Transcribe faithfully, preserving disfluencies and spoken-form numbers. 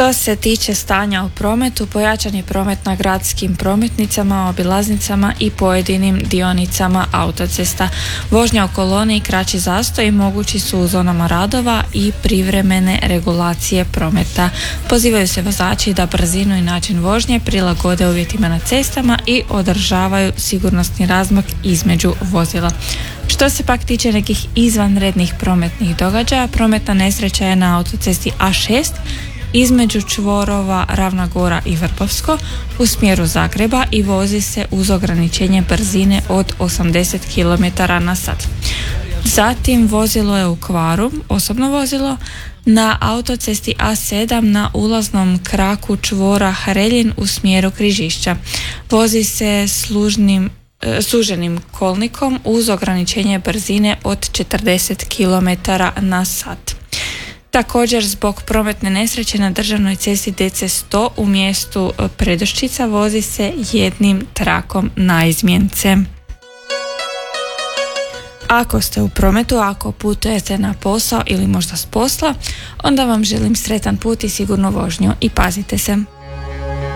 Što se tiče stanja u prometu, pojačan je promet na gradskim prometnicama, obilaznicama i pojedinim dionicama autocesta. Vožnja u koloni i kraći zastoj mogući su u zonama radova i privremene regulacije prometa. Pozivaju se vozači da brzinu i način vožnje prilagode uvjetima na cestama i održavaju sigurnosni razmak između vozila. Što se pak tiče nekih izvanrednih prometnih događaja, prometna nesreća je na autocesti A šest između čvorova Ravna Gora i Vrbovsko u smjeru Zagreba i vozi se uz ograničenje brzine od osamdeset kilometara na sat. Zatim vozilo je u kvaru, osobno vozilo, na autocesti A sedam na ulaznom kraku čvora Hreljin u smjeru Križišća. Vozi se služnim suženim kolnikom uz ograničenje brzine od četrdeset kilometara na sat. Također zbog prometne nesreće na državnoj cesti D C sto u mjestu Predoščica vozi se jednim trakom naizmjence. Ako ste u prometu, ako putujete na posao ili možda s posla, onda vam želim sretan put i sigurnu vožnju i pazite se.